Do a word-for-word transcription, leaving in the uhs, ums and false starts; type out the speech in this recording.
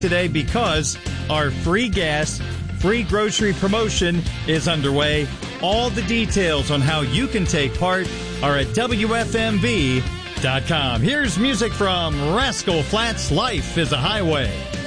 today because our free gas, free grocery promotion is underway. All the details on how you can take part are at W F M V dot com. Here's music from Rascal Flatts, Life is a Highway.